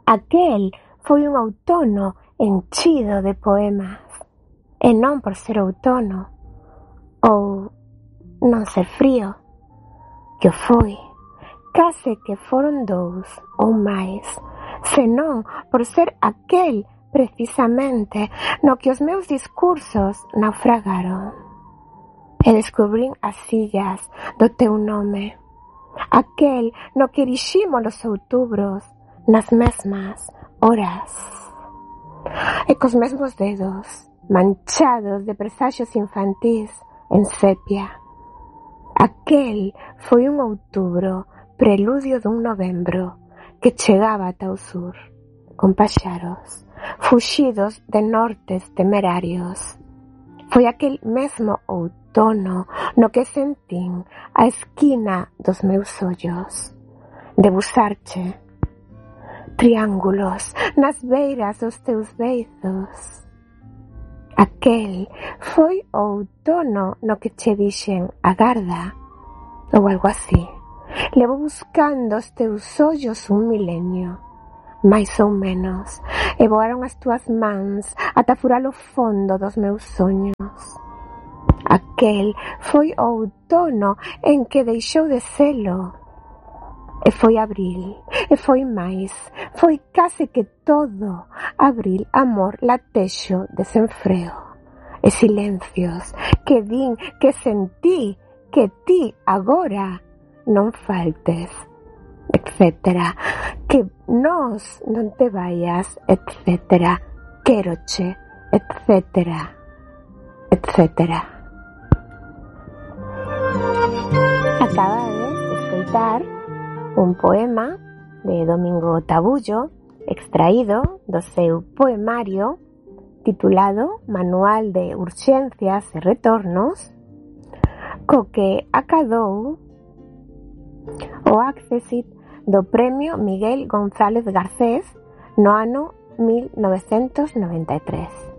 Aquel foi un outono enchido de poemas, e non por ser outono, ou non ser frío, que o foi, case que foron 2 ou máis, senón por ser aquel precisamente no que os meus discursos naufragaron. E descubrín as illas do teu nome, aquel no que eriximos os outubros nas mesmas horas, e cos mesmos dedos manchados de presaxios infantís en sepia. Aquel foi un outubro preludio dun novembro que chegaba ata o sur, con paxaros, fuxidos de nortes temerarios. Foi aquel mesmo outono no que sentín a esquina dos meus ollos, debusarche triángulos nas beiras dos teus beizos. Aquel foi o outono no que che dixen agarda, ou algo así. Levo buscando os teus ollos un milenio, máis ou menos, e voaron as túas mans ata furar o fondo dos meus soños. Aquel foi o outono en que deixou de selo, e foi abril, e foi máis, foi case que todo abril, amor, latexo, desenfreo, e silencios que din que sentí que ti agora non faltes, etcétera, que nós non te vayas, etcétera, quéroche, etcétera, etcétera. Acabades de escoitar un poema de Domingo Tabullo, extraído do seu poemario titulado Manual de Urxencias e Retornos, co que acadou o Accessit do Premio Miguel González Garcés no ano 1993.